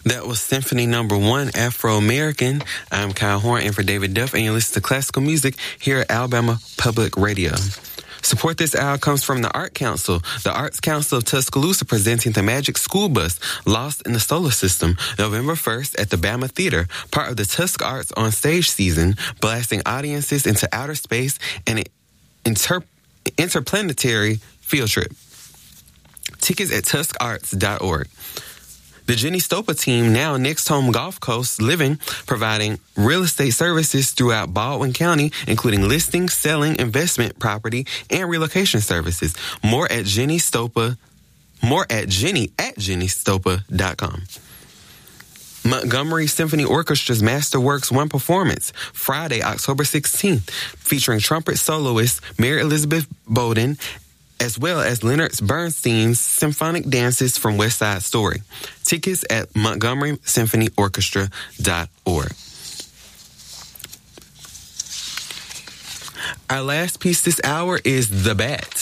That was Symphony Number 1, Afro-American. I'm Kyle Horn, and for David Duff, and you listen to classical music here at Alabama Public Radio. Support this hour comes from the Art Council. The Arts Council of Tuscaloosa presenting the Magic School Bus, Lost in the Solar System, November 1st at the Bama Theater, part of the Tusk Arts on Stage season, blasting audiences into outer space and an interplanetary field trip. Tickets at tuskarts.org. The Jenny Stopa team, now Next Home Gulf Coast Living, providing real estate services throughout Baldwin County, including listing, selling, investment property, and relocation services. More at jennystopa.com. Montgomery Symphony Orchestra's Masterworks One Performance, Friday, October 16th, featuring trumpet soloist Mary Elizabeth Bowden, as well as Leonard Bernstein's Symphonic Dances from West Side Story. Tickets at montgomerysymphonyorchestra.org. Our last piece this hour is The Bat.